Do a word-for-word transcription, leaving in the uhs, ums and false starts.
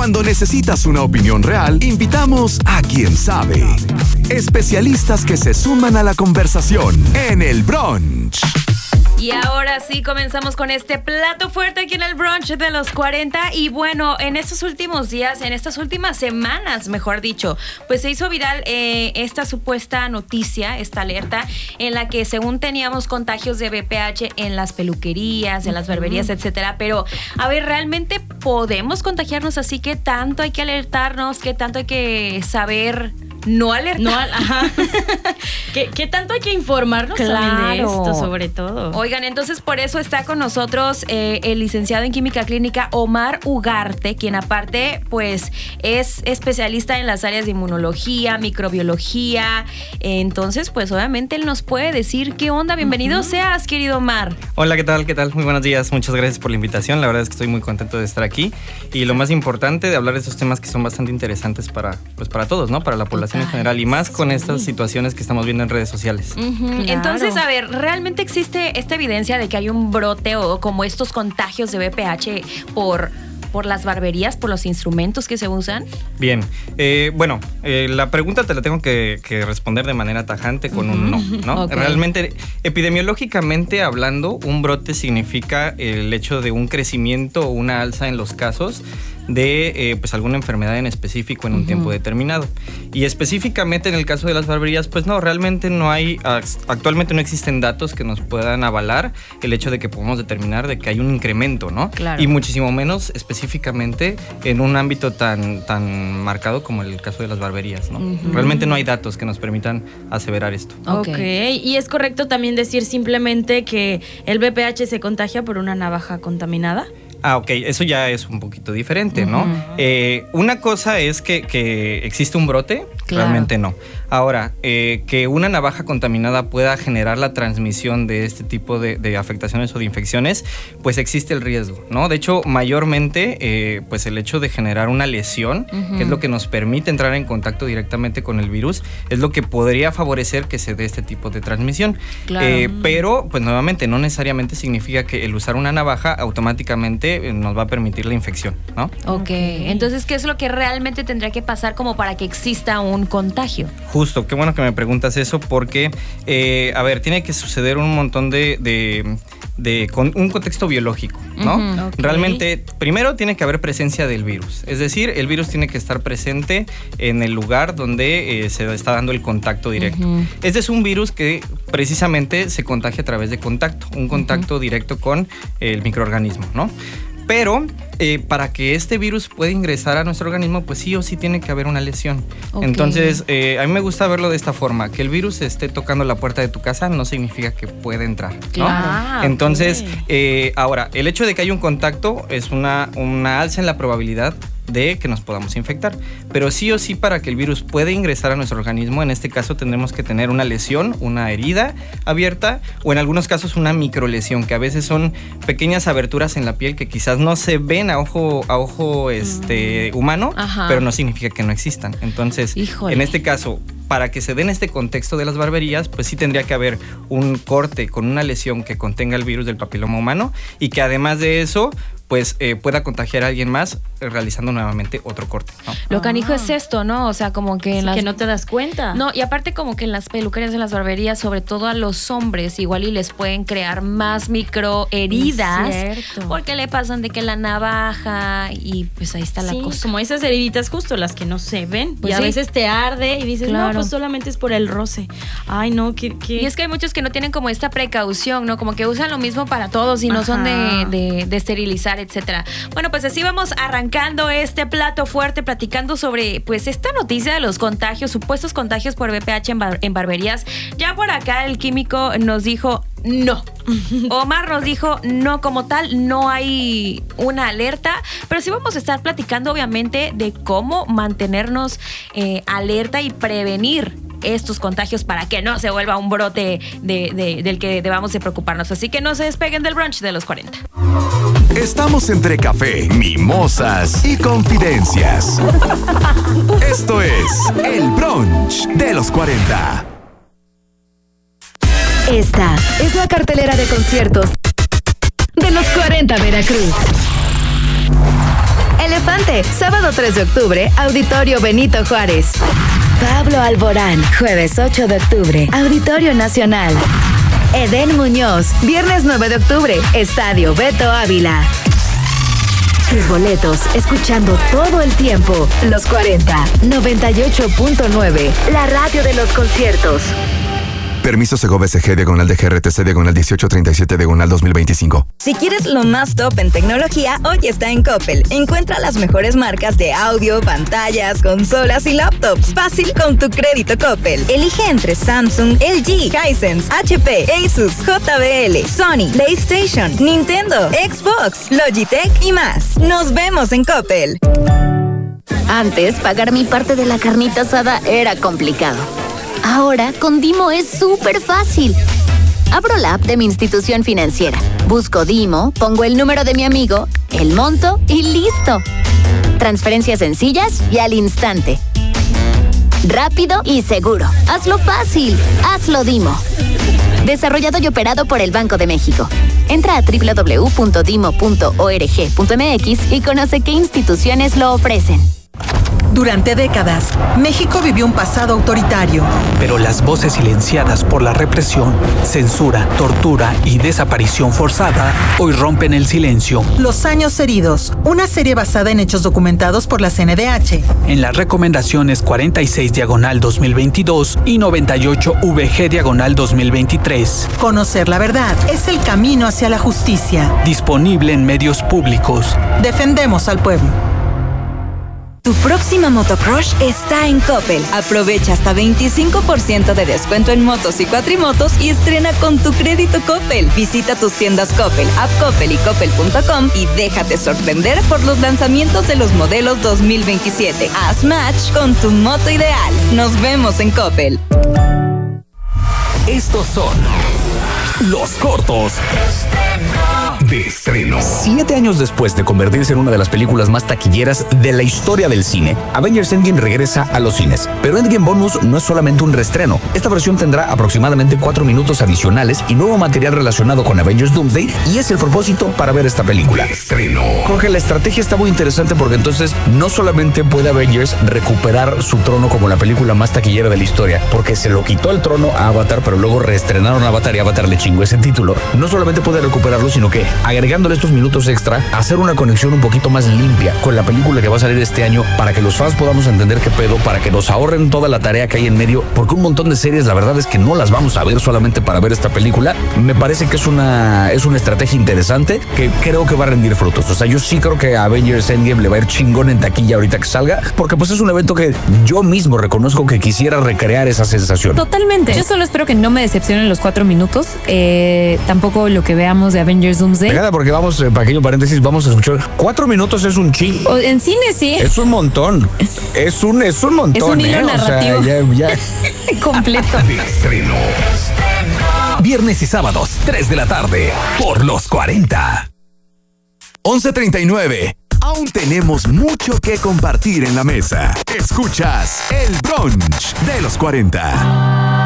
Cuando necesitas una opinión real, invitamos a quien sabe. Especialistas que se suman a la conversación en el brunch. Y ahora sí comenzamos con este plato fuerte aquí en el brunch de los cuarenta. Y bueno, en estos últimos días, en estas últimas semanas, mejor dicho, pues se hizo viral eh, esta supuesta noticia, esta alerta, en la que según teníamos contagios de V P H en las peluquerías, en las barberías, etcétera. Pero, a ver, ¿realmente podemos contagiarnos así? ¿Qué tanto hay que alertarnos? ¿Qué tanto hay que saber no alertar? No, ajá. ¿Qué, ¿Qué tanto hay que informarnos Claro. también de esto, sobre todo? Oigan, entonces por eso está con nosotros eh, el licenciado en Química Clínica Omar Ugarte, quien aparte pues es especialista en las áreas de inmunología, microbiología. Entonces pues obviamente él nos puede decir qué onda. Bienvenido uh-huh. seas, querido Omar. Hola, ¿qué tal? ¿Qué tal? Muy buenos días. Muchas gracias por la invitación. La verdad es que estoy muy contento de estar aquí. Y lo más importante de hablar de estos temas que son bastante interesantes para, pues, para todos, ¿no? Para la población en general y más con sí. estas situaciones que estamos viendo en redes sociales. Uh-huh. Claro. Entonces, a ver, ¿realmente existe esta evidencia de que hay un brote o como estos contagios de V P H por... por las barberías, por los instrumentos que se usan? Bien, eh, bueno, eh, la pregunta te la tengo que, que responder de manera tajante con uh-huh. un no, ¿no? Okay. Realmente, epidemiológicamente hablando, un brote significa el hecho de un crecimiento o una alza en los casos de eh, pues alguna enfermedad en específico en un uh-huh. tiempo determinado. Y específicamente en el caso de las barberías, pues no, realmente no hay, actualmente no existen datos que nos puedan avalar el hecho de que podamos determinar de que hay un incremento, ¿no? Claro. Y muchísimo menos específicamente en un ámbito tan, tan marcado como el caso de las barberías, ¿no? Uh-huh. Realmente no hay datos que nos permitan aseverar esto. Ok, okay. Y es correcto también decir simplemente que el V P H se contagia por una navaja contaminada. Ah, ok, eso ya es un poquito diferente, ¿no? Uh-huh. Eh, una cosa es que, que existe un brote, claro. Realmente no. Ahora, eh, que una navaja contaminada pueda generar la transmisión de este tipo de, de afectaciones o de infecciones, pues existe el riesgo, ¿no? De hecho, mayormente, eh, pues el hecho de generar una lesión, uh-huh. que es lo que nos permite entrar en contacto directamente con el virus, es lo que podría favorecer que se dé este tipo de transmisión. Claro. Eh, pero, pues nuevamente, no necesariamente significa que el usar una navaja automáticamente nos va a permitir la infección, ¿no? Ok, entonces, ¿qué es lo que realmente tendría que pasar como para que exista un contagio? Justo, qué bueno que me preguntas eso porque, eh, a ver, tiene que suceder un montón de, de, de con un contexto biológico, ¿no? Uh-huh, okay. Realmente, primero tiene que haber presencia del virus, es decir, el virus tiene que estar presente en el lugar donde eh, se está dando el contacto directo. Uh-huh. Este es un virus que precisamente se contagia a través de contacto, un contacto uh-huh. directo con el microorganismo, ¿no? Pero eh, para que este virus pueda ingresar a nuestro organismo, pues sí o sí tiene que haber una lesión. Okay. Entonces, eh, a mí me gusta verlo de esta forma. Que el virus esté tocando la puerta de tu casa no significa que pueda entrar, ¿no? Claro. Entonces, okay. eh, ahora, el hecho de que haya un contacto es una, una alza en la probabilidad de que nos podamos infectar. Pero sí o sí, para que el virus pueda ingresar a nuestro organismo, en este caso tendremos que tener una lesión, una herida abierta o en algunos casos una microlesión, que a veces son pequeñas aberturas en la piel que quizás no se ven a ojo, a ojo este, humano, Ajá. pero no significa que no existan. Entonces, Híjole. en este caso, para que se den este contexto de las barberías, pues sí tendría que haber un corte con una lesión que contenga el virus del papiloma humano y que además de eso, pues eh, pueda contagiar a alguien más eh, realizando nuevamente otro corte, ¿no? Lo canijo ah. es esto, ¿no? O sea, como que en sí, las... que no te das cuenta. No, y aparte como que en las peluquerías, en las barberías, sobre todo a los hombres, igual y les pueden crear más microheridas. Cierto. Porque le pasan de que la navaja y pues ahí está sí, la cosa. Como esas heriditas justo, las que no se ven. Pues y sí. a veces te arde y dices, claro. no, pues solamente es por el roce. Ay, no, que... Y es que hay muchos que no tienen como esta precaución, ¿no? Como que usan lo mismo para todos y no Ajá. son de, de, de esterilizar, etcétera. Bueno, pues así vamos arrancando este plato fuerte, platicando sobre pues esta noticia de los contagios, supuestos contagios por V P H en, bar- en barberías. Ya por acá el químico nos dijo no. Omar nos dijo no, como tal, no hay una alerta, pero sí vamos a estar platicando obviamente de cómo mantenernos eh, alerta y prevenir estos contagios para que no se vuelva un brote de, de, del que debamos de preocuparnos. Así que no se despeguen del brunch de los cuarenta. Estamos entre café, mimosas y confidencias. Esto es el brunch de los cuarenta. Esta es la cartelera de conciertos de los cuarenta Veracruz. Elefante Infante. Sábado tres de octubre, Auditorio Benito Juárez. Pablo Alborán, jueves ocho de octubre, Auditorio Nacional. Edén Muñoz, viernes nueve de octubre, Estadio Beto Ávila. Tus boletos, escuchando todo el tiempo. Los cuarenta, noventa y ocho punto nueve, la radio de los conciertos. Permiso Segov S G, diagonal de G R T C, diagonal dieciocho treinta y siete, diagonal dos mil veinticinco. Si quieres lo más top en tecnología, hoy está en Coppel. Encuentra las mejores marcas de audio, pantallas, consolas y laptops. Fácil con tu crédito Coppel. Elige entre Samsung, L G, Hisense, H P, Asus, J B L, Sony, PlayStation, Nintendo, Xbox, Logitech y más. Nos vemos en Coppel. Antes, pagar mi parte de la carnita asada era complicado. Ahora, con Dimo es súper fácil. Abro la app de mi institución financiera, busco Dimo, pongo el número de mi amigo, el monto y listo. Transferencias sencillas y al instante. Rápido y seguro. Hazlo fácil. Hazlo Dimo. Desarrollado y operado por el Banco de México. Entra a doble u doble u doble u punto dimo punto org punto m x y conoce qué instituciones lo ofrecen. Durante décadas, México vivió un pasado autoritario. Pero las voces silenciadas por la represión, censura, tortura y desaparición forzada hoy rompen el silencio. Los años heridos, una serie basada en hechos documentados por la C N D H. En las recomendaciones cuarenta y seis diagonal dos mil veintidós y noventa y ocho V G diagonal dos mil veintitrés. Conocer la verdad es el camino hacia la justicia. Disponible en medios públicos. Defendemos al pueblo. Tu próxima motocross está en Coppel. Aprovecha hasta veinticinco por ciento de descuento en motos y cuatrimotos y estrena con tu crédito Coppel. Visita tus tiendas Coppel, App Coppel y Coppel punto com y déjate sorprender por los lanzamientos de los modelos dos mil veintisiete. Haz match con tu moto ideal. Nos vemos en Coppel. Estos son los cortos de estreno. Siete años después de convertirse en una de las películas más taquilleras de la historia del cine, Avengers Endgame regresa a los cines. Pero Endgame Bonus no es solamente un reestreno. Esta versión tendrá aproximadamente cuatro minutos adicionales y nuevo material relacionado con Avengers Doomsday, y es el propósito para ver esta película. Estreno. Jorge, la estrategia está muy interesante porque entonces no solamente puede Avengers recuperar su trono como la película más taquillera de la historia, porque se lo quitó el trono a Avatar, pero luego reestrenaron Avatar y Avatar le chingó ese título. No solamente puede recuperarlo, sino que agregándole estos minutos extra, hacer una conexión un poquito más limpia con la película que va a salir este año, para que los fans podamos entender qué pedo, para que nos ahorren toda la tarea que hay en medio, porque un montón de series la verdad es que no las vamos a ver solamente para ver esta película. Me parece que es una es una estrategia interesante que creo que va a rendir frutos. O sea, yo sí creo que a Avengers Endgame le va a ir chingón en taquilla ahorita que salga, porque pues es un evento que yo mismo reconozco que quisiera recrear esa sensación. Totalmente. Yo solo espero que no me decepcionen los cuatro minutos. Eh, tampoco lo que veamos de Avengers Doomsday. Pegada, porque vamos, eh, pequeño paréntesis, vamos a escuchar. Cuatro minutos es un chingo. En cine sí. Es un montón. Es un, es un montón. Es un hilo ¿eh? narrativo. O sea, ya, ya. Completo. De estreno. Viernes y sábados, tres de la tarde, por los cuarenta. once treinta y nueve. Aún tenemos mucho que compartir en la mesa. Escuchas el brunch de los cuarenta.